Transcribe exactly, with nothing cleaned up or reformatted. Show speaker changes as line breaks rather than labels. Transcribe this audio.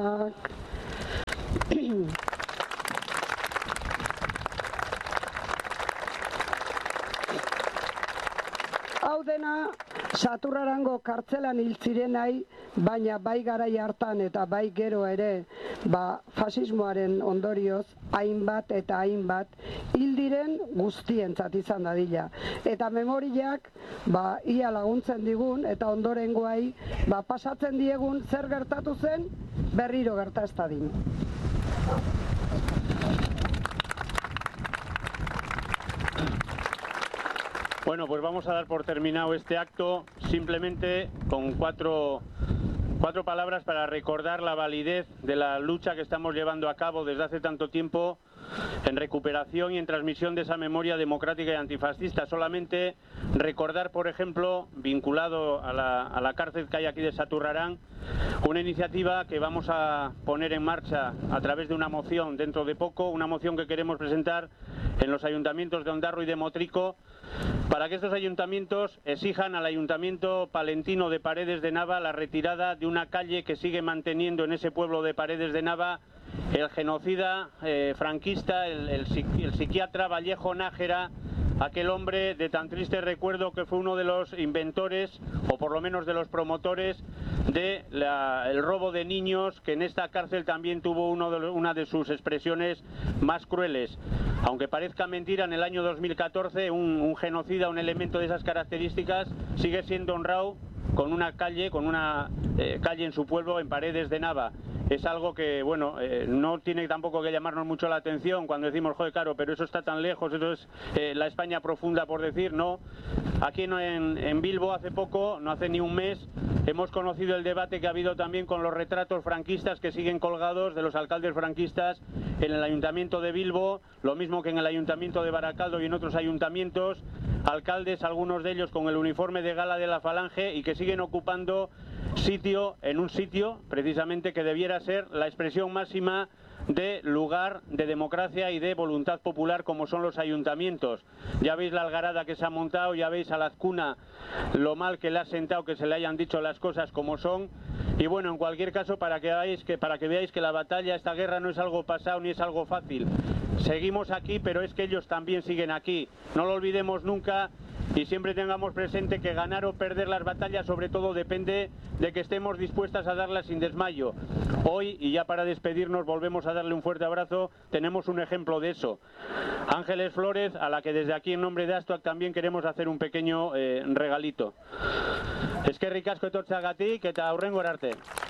Hau dena, Saturrarango kartzelan hil zirenai, baina bai garai hartan eta bai gero ere, ba, fasismoaren ondorioz, hainbat eta hainbat, hil diren guztientzat izan dadila. Eta memoriak, ba, ia laguntzen digun, eta ondorengoai, ba, pasatzen diegun zer gertatu zen, berriro gerta ez dadin.
Bueno, pues vamos a dar por terminado este acto simplemente con cuatro, cuatro palabras para recordar la validez de la lucha que estamos llevando a cabo desde hace tanto tiempo en recuperación y en transmisión de esa memoria democrática y antifascista. Solamente recordar, por ejemplo, vinculado a la, a la cárcel que hay aquí de Saturrarán, una iniciativa que vamos a poner en marcha a través de una moción dentro de poco, una moción que queremos presentar en los ayuntamientos de Ondarroa y de Motrico, para que estos ayuntamientos exijan al Ayuntamiento palentino de Paredes de Nava la retirada de una calle que sigue manteniendo en ese pueblo de Paredes de Nava el genocida eh, franquista, el, el, el psiquiatra Vallejo Nájera, aquel hombre de tan triste recuerdo que fue uno de los inventores, o por lo menos de los promotores, de la, el robo de niños, que en esta cárcel también tuvo uno de, una de sus expresiones más crueles. Aunque parezca mentira, en el año dos mil catorce un, un genocida, un elemento de esas características, sigue siendo honrado con una calle, con una eh, calle en su pueblo, en Paredes de Nava. Es algo que, bueno, eh, no tiene tampoco que llamarnos mucho la atención cuando decimos, joder, claro, pero eso está tan lejos, eso es eh, la España profunda, por decir, no. Aquí en, en Bilbo hace poco, no hace ni un mes, hemos conocido el debate que ha habido también con los retratos franquistas que siguen colgados de los alcaldes franquistas en el Ayuntamiento de Bilbo, lo mismo que en el Ayuntamiento de Baracaldo y en otros ayuntamientos, alcaldes, algunos de ellos con el uniforme de gala de la Falange y que siguen ocupando sitio en un sitio precisamente que debiera ser la expresión máxima de lugar de democracia y de voluntad popular como son los ayuntamientos. Ya veis la algarada que se ha montado, ya veis a la Azcuna lo mal que le ha sentado que se le hayan dicho las cosas como son. Y bueno, en cualquier caso, para que veáis que, para que veáis que la batalla, esta guerra no es algo pasado ni es algo fácil. Seguimos aquí, pero es que ellos también siguen aquí. No lo olvidemos nunca y siempre tengamos presente que ganar o perder las batallas sobre todo depende de que estemos dispuestas a darlas sin desmayo. Hoy, y ya para despedirnos, volvemos a darle un fuerte abrazo, tenemos un ejemplo de eso. Ángeles Flores, a la que desde aquí en nombre de Astuak también queremos hacer un pequeño eh, regalito. Eskerrik asko etortzeagatik eta hurrengora arte.